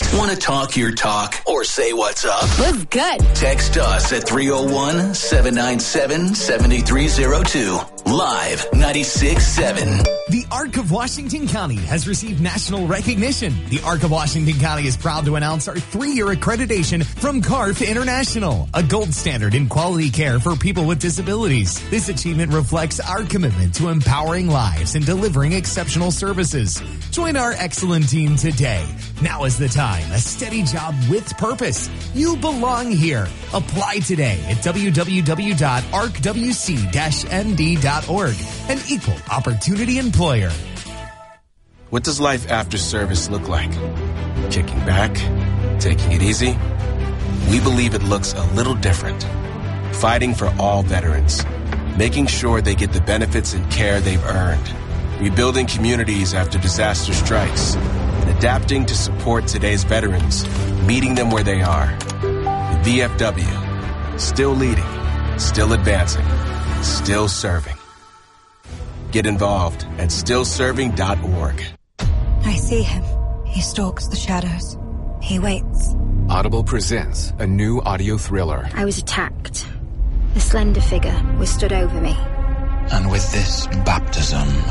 Want to talk your talk or say what's up? What's good? Text us at 301-797-7302. Live 96.7. The Arc of Washington County has received national recognition. The Arc of Washington County is proud to announce our 3-year accreditation from CARF International, a gold standard in quality care for people with disabilities. This achievement reflects our commitment to empowering lives and delivering exceptional services. Join our excellent team today. Now is the time. A steady job with purpose. You belong here. Apply today at www.arcwc-nd.org. An equal opportunity employer. What does life after service look like? Kicking back? Taking it easy? We believe it looks a little different. Fighting for all veterans. Making sure they get the benefits and care they've earned. Rebuilding communities after disaster strikes. And adapting to support today's veterans. Meeting them where they are. The VFW. Still leading. Still advancing. Still serving. Get involved at stillserving.org. I see him. He stalks the shadows. He waits. Audible presents a new audio thriller. I was attacked. A slender figure was stood over me. And with this baptism